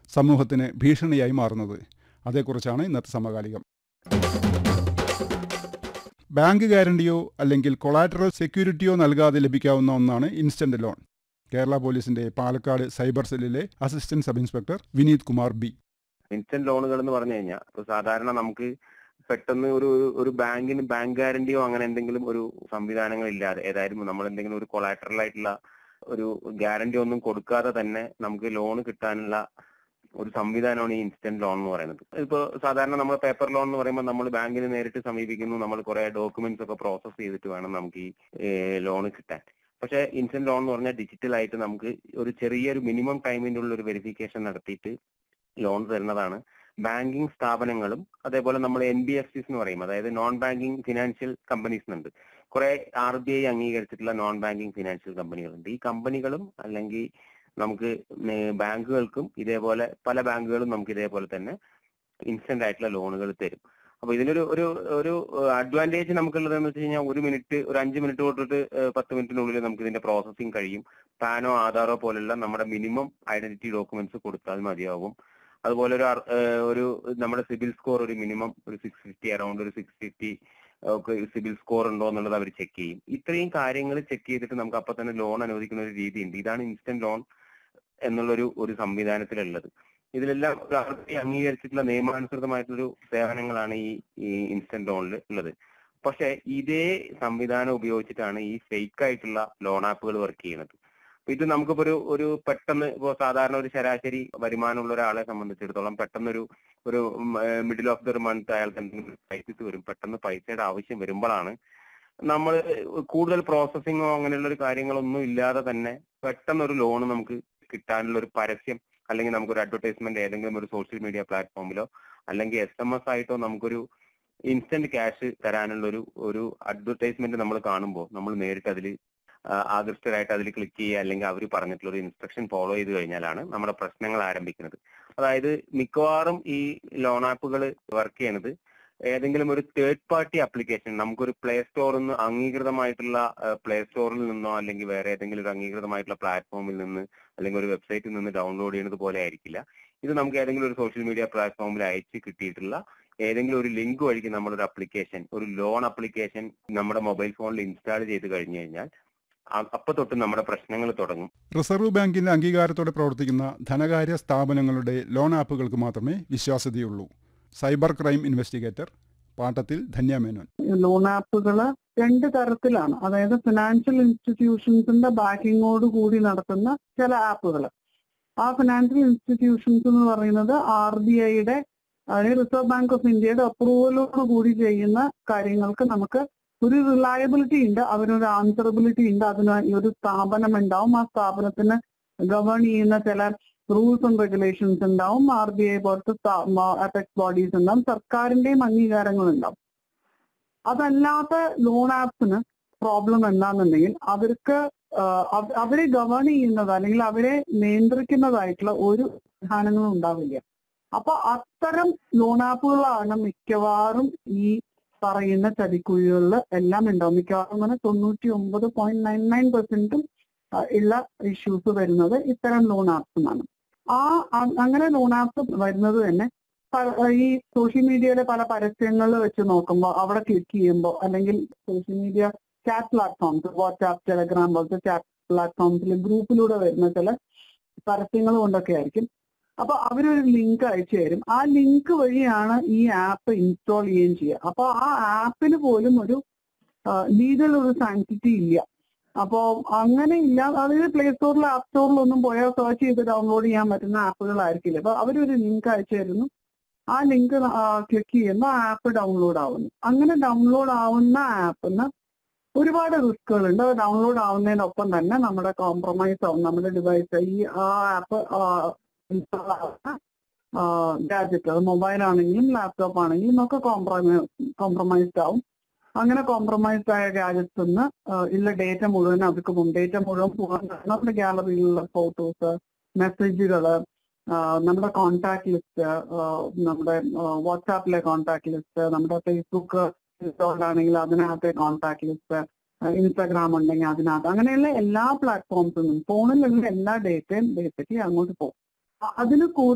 സമൂഹത്തിന് ഭീഷണിയായി മാറുന്നത്? അതേക്കുറിച്ചാണ് ഇന്നത്തെ സമകാലികം. ബാങ്ക് ഗ്യാരണ്ടിയോ അല്ലെങ്കിൽ കൊളാറ്ററൽ സെക്യൂരിറ്റിയോ നൽകാതെ ലഭിക്കാവുന്ന ഒന്നാണ് ഇൻസ്റ്റന്റ് ലോൺ. കേരള പോലീസിന്റെ പാലക്കാട് സൈബർ സെല്ലിലെ assistant sub inspector Vineeth Kumar B. Instant ലോണുകൾ എന്ന് പറഞ്ഞു കഴിഞ്ഞാൽ സാധാരണ നമുക്ക് പെട്ടെന്ന് ഒരു ബാങ്കിന് ബാങ്ക് ഗ്യാരണ്ടിയോ അങ്ങനെ എന്തെങ്കിലും ഒരു സംവിധാനങ്ങൾ ഇല്ലാതെ, ഏതായാലും നമ്മൾ എന്തെങ്കിലും ഒരു കൊളാറ്ററൽ ആയിട്ടുള്ള ഒരു ഗ്യാരണ്ടി ഒന്നും കൊടുക്കാതെ തന്നെ നമുക്ക് ലോൺ കിട്ടാനുള്ള ഒരു സംവിധാനമാണ് ഈ ഇൻസ്റ്റന്റ് ലോൺ എന്ന് പറയുന്നത്. ഇപ്പോൾ സാധാരണ നമ്മൾ പേപ്പർ ലോൺ എന്ന് പറയുമ്പോൾ നമ്മൾ ബാങ്കിന് നേരിട്ട് സമീപിക്കുന്നു, നമ്മൾ കുറെ ഡോക്യുമെന്റ്സ് ഒക്കെ പ്രോസസ് ചെയ്തിട്ട് വേണം നമുക്ക് ഈ ലോൺ കിട്ടാൻ. പക്ഷേ ഇൻസ്റ്റന്റ് ലോൺ എന്ന് പറഞ്ഞാൽ ഡിജിറ്റൽ ആയിട്ട് നമുക്ക് ഒരു ചെറിയൊരു മിനിമം ടൈമിന്റെ ഉള്ള ഒരു വെരിഫിക്കേഷൻ നടത്തിയിട്ട് ലോൺ തരുന്നതാണ്. ബാങ്കിങ് സ്ഥാപനങ്ങളും അതേപോലെ നമ്മൾ NBFCs എന്ന് പറയും, അതായത് നോൺ ബാങ്കിങ് ഫിനാൻഷ്യൽ കമ്പനീസ് ഉണ്ട്. കുറെ RBI അംഗീകരിച്ചിട്ടുള്ള നോൺ ബാങ്കിങ് ഫിനാൻഷ്യൽ കമ്പനികളുണ്ട്. ഈ കമ്പനികളും അല്ലെങ്കിൽ നമുക്ക് ബാങ്കുകൾക്കും ഇതേപോലെ പല ബാങ്കുകളും നമുക്ക് ഇതേപോലെ തന്നെ ഇൻസ്റ്റന്റ് ആയിട്ടുള്ള ലോണുകൾ തരും. അപ്പൊ ഇതിനൊരു ഒരു ഒരു അഡ്വാൻറ്റേജ് നമുക്കുള്ളത് എന്ന് വെച്ച് കഴിഞ്ഞാൽ ഒരു 5 മിനിറ്റ് തൊട്ടിട്ട് 10 മിനിറ്റിനുള്ളിൽ നമുക്ക് ഇതിന്റെ പ്രോസസ്സിംഗ് കഴിയും. പാനോ ആധാറോ പോലുള്ള നമ്മുടെ മിനിമം ഐഡന്റിറ്റി ഡോക്യുമെന്റ്സ് കൊടുത്താൽ മതിയാകും. അതുപോലെ ഒരു നമ്മുടെ സിബിൽ സ്കോർ ഒരു മിനിമം ഒരു 650, അറൌണ്ട് ഒരു 650 ഒക്കെ സിബിൽ സ്കോർ ഉണ്ടോ എന്നുള്ളത് അവർ ചെക്ക് ചെയ്യും. ഇത്രയും കാര്യങ്ങൾ ചെക്ക് ചെയ്തിട്ട് നമുക്ക് അപ്പൊ തന്നെ ലോൺ അനുവദിക്കുന്ന ഒരു രീതിയുണ്ട്. ഇതാണ് ഇൻസ്റ്റന്റ് ലോൺ എന്നുള്ളൊരു സംവിധാനത്തിലുള്ളത്. ഇതിലെല്ലാം RBI അംഗീകരിച്ചിട്ടുള്ള നിയമാനുസൃതമായിട്ടുള്ളൊരു സേവനങ്ങളാണ് ഈ ഇൻസ്റ്റന്റ് ലോണിൽ ഉള്ളത്. പക്ഷെ ഇതേ സംവിധാനം ഉപയോഗിച്ചിട്ടാണ് ഈ ഫേക്ക് ആയിട്ടുള്ള ലോൺ ആപ്പുകൾ വർക്ക് ചെയ്യുന്നത്. ഇത് നമുക്കിപ്പോ ഒരു പെട്ടെന്ന് ഇപ്പോൾ സാധാരണ ഒരു ശരാശരി വരുമാനമുള്ള ഒരാളെ സംബന്ധിച്ചിടത്തോളം പെട്ടെന്നൊരു മിഡിൽ ഓഫ് ദ മന്ത് അയാൾക്ക് എന്തെങ്കിലും ക്രൈസിസ് വരും, പെട്ടെന്ന് പൈസയുടെ ആവശ്യം വരുമ്പോഴാണ് നമ്മൾ കൂടുതൽ പ്രോസസ്സിങ്ങോ അങ്ങനെയുള്ള ഒരു കാര്യങ്ങളൊന്നും ഇല്ലാതെ തന്നെ പെട്ടെന്നൊരു ലോൺ നമുക്ക് കിട്ടാനുള്ള ഒരു പരസ്യം അല്ലെങ്കിൽ നമുക്കൊരു അഡ്വർടൈസ്മെന്റ് ഏതെങ്കിലും ഒരു സോഷ്യൽ മീഡിയ പ്ലാറ്റ്ഫോമിലോ അല്ലെങ്കിൽ SMS ആയിട്ടോ നമുക്കൊരു ഇൻസ്റ്റന്റ് ക്യാഷ് തരാനുള്ള ഒരു അഡ്വർടൈസ്മെന്റ് നമ്മൾ കാണുമ്പോൾ നമ്മൾ നേരിട്ട് അതിൽ ആകൃഷ്ടരായിട്ട് അതിൽ ക്ലിക്ക് ചെയ്യുക, അല്ലെങ്കിൽ അവർ പറഞ്ഞിട്ടുള്ള ഒരു ഇൻസ്ട്രക്ഷൻ ഫോളോ ചെയ്ത് കഴിഞ്ഞാലാണ് നമ്മുടെ പ്രശ്നങ്ങൾ ആരംഭിക്കുന്നത്. അതായത് മിക്കവാറും ഈ ലോൺ ആപ്പുകൾ വർക്ക് ചെയ്യുന്നത് ഏതെങ്കിലും ഒരു തേർഡ് പാർട്ടി ആപ്ലിക്കേഷൻ നമുക്കൊരു പ്ലേ സ്റ്റോറിൽ നിന്ന് അംഗീകൃതമായിട്ടുള്ള പ്ലേ സ്റ്റോറിൽ നിന്നോ അല്ലെങ്കിൽ വേറെ ഏതെങ്കിലും ഒരു അംഗീകൃതമായിട്ടുള്ള പ്ലാറ്റ്ഫോമിൽ നിന്ന് അല്ലെങ്കിൽ ഒരു വെബ്സൈറ്റിൽ നിന്ന് ഡൗൺലോഡ് ചെയ്യുന്നത് പോലെ ആയിരിക്കില്ല. ഇത് നമുക്ക് ഏതെങ്കിലും ഒരു സോഷ്യൽ മീഡിയ പ്ലാറ്റ്ഫോമിൽ അയച്ച് കിട്ടിയിട്ടുള്ള ഏതെങ്കിലും ഒരു ലിങ്ക് വഴിക്ക് നമ്മളൊരു അപ്ലിക്കേഷൻ, ഒരു ലോൺ അപ്ലിക്കേഷൻ നമ്മുടെ മൊബൈൽ ഫോണിൽ ഇൻസ്റ്റാൾ ചെയ്ത് കഴിഞ്ഞു കഴിഞ്ഞാൽ അപ്പൊ തൊട്ട് നമ്മുടെ പ്രശ്നങ്ങൾ തുടങ്ങും. റിസർവ് ബാങ്കിന്റെ അംഗീകാരത്തോടെ പ്രവർത്തിക്കുന്ന ധനകാര്യ സ്ഥാപനങ്ങളുടെ ലോൺ ആപ്പുകൾക്ക് മാത്രമേ വിശ്വാസ്യതയുള്ളൂ. സൈബർ ക്രൈം ഇൻവെസ്റ്റിഗേറ്റർ പാട്ടത്തിൽ ധന്യ മേനോൻ. ലോൺ ആപ്പുകൾ 2 തരത്തിലാണ്. അതായത് ഫിനാൻഷ്യൽ ഇൻസ്റ്റിറ്റ്യൂഷൻസിന്റെ ബാക്കിങ്ങോട് കൂടി നടത്തുന്ന ചില ആപ്പുകൾ. ആ ഫിനാൻഷ്യൽ ഇൻസ്റ്റിറ്റ്യൂഷൻസ് എന്ന് പറയുന്നത് RBIയുടെ അതായത് റിസർവ് ബാങ്ക് ഓഫ് ഇന്ത്യയുടെ അപ്രൂവലോട് കൂടി ചെയ്യുന്ന കാര്യങ്ങൾക്ക് നമുക്ക് ഒരു റിലയബിലിറ്റി ഉണ്ട്, അതിനൊരു ആൻസറബിലിറ്റി ഉണ്ട്, അതിന് ഒരു സ്ഥാപനം ഉണ്ടാവും, ആ സ്ഥാപനത്തിന് ഗവേൺ ചെയ്യുന്ന ചില റൂൾസ് ആൻഡ് റെഗുലേഷൻസ് ഉണ്ടാവും, RBI പോലത്തെ അപെക്സ് ബോഡീസ് ഉണ്ടാവും, സർക്കാരിന്റെയും അംഗീകാരങ്ങൾ ഉണ്ടാവും. അതല്ലാത്ത ലോൺ ആപ്സിന് പ്രോബ്ലം എന്താണെന്നുണ്ടെങ്കിൽ അവരെ ഗവേൺ ചെയ്യുന്നത് അല്ലെങ്കിൽ അവരെ നിയന്ത്രിക്കുന്നതായിട്ടുള്ള ഒരു സംവിധാനങ്ങളും ഉണ്ടാവില്ല. അപ്പൊ അത്തരം ലോൺ ആപ്പുകളാണ് മിക്കവാറും ഈ പറയുന്ന ചതിക്കുഴികളിൽ എല്ലാം ഉണ്ടാവും. മിക്കവാറും 99.99% ഉള്ള ഇഷ്യൂസ് വരുന്നത് ഇത്തരം ലോൺ ആപ്സുമാണ്. അങ്ങനെ ലോൺ ആപ്സ് വരുന്നത് തന്നെ ഈ സോഷ്യൽ മീഡിയയിലെ പല പരസ്യങ്ങൾ വെച്ച് നോക്കുമ്പോൾ അവിടെ ക്ലിക്ക് ചെയ്യുമ്പോൾ, അല്ലെങ്കിൽ social media chat platforms, WhatsApp, Telegram പോലത്തെ ചാറ്റ് പ്ലാറ്റ്ഫോംസിൽ ഗ്രൂപ്പിലൂടെ വരുന്ന ചില പരസ്യങ്ങൾ കൊണ്ടൊക്കെ ആയിരിക്കും. അപ്പൊ അവരൊരു ലിങ്ക് അയച്ചു തരും. ആ ലിങ്ക് വഴിയാണ് ഈ ആപ്പ് ഇൻസ്റ്റാൾ ചെയ്യുകയും ചെയ്യുക. അപ്പൊ ആ ആപ്പിന് പോലും ഒരു ലീഗൽ ഒരു സാങ്ക്ടിറ്റി ഇല്ല. അപ്പോ അങ്ങനെ ഇല്ല, അതായത് പ്ലേ സ്റ്റോറിൽ ആപ്പ് സ്റ്റോറിലൊന്നും പോയാൽ സെർച്ച് ചെയ്ത് ഡൗൺലോഡ് ചെയ്യാൻ പറ്റുന്ന ആപ്പുകളായിരിക്കില്ല. അപ്പൊ അവരൊരു ലിങ്ക് അയച്ചു തരുന്നു, ആ ലിങ്ക് ക്ലിക്ക് ചെയ്യുമ്പോൾ ആ ആപ്പ് ഡൗൺലോഡ് ആവുന്നു. അങ്ങനെ ഡൗൺലോഡ് ആവുന്ന ആപ്പിന് ഒരുപാട് റിസ്കുകളുണ്ട്. ഡൗൺലോഡ് ആവുന്നതിനൊപ്പം തന്നെ നമ്മുടെ കോംപ്രമൈസ് ആവും നമ്മുടെ ഡിവൈസ്. ഈ ആ ആപ്പ് ഇൻസ്റ്റാൾ ആവുന്ന ഗാഡ്ജറ്റ്, അത് മൊബൈൽ ആണെങ്കിലും ലാപ്ടോപ്പ് ആണെങ്കിലും ഒക്കെ കോംപ്രമൈസ്ഡ് ആവും. അങ്ങനെ കോംപ്രമൈസ്ഡ് ആയ ഗാഡ്ജറ്റ്സ് നിന്ന് ഉള്ള ഡേറ്റ മുഴുവൻ അവർക്ക് പോകും. ഡേറ്റ മുഴുവൻ പോകാൻ നമ്മുടെ ഗാലറിയിലുള്ള ഫോട്ടോസ്, മെസ്സേജുകള്, നമ്മുടെ കോൺടാക്ട് ലിസ്റ്റ്, നമ്മുടെ വാട്സാപ്പിലെ കോൺടാക്ട് ലിസ്റ്റ്, നമ്മുടെ ഫേസ്ബുക്ക് ഇൻസ്റ്റാൾഡ് ആണെങ്കിൽ അതിനകത്തെ കോൺടാക്ട് ലിസ്റ്റ്, ഇൻസ്റ്റാഗ്രാം ഉണ്ടെങ്കിൽ അതിനകത്ത്, അങ്ങനെയുള്ള എല്ലാ പ്ലാറ്റ്ഫോംസിൽ നിന്നും ഫോണിലുള്ള എല്ലാ ഡേറ്റയും ബേസിക്കലി അങ്ങോട്ട് പോകും. അതിന്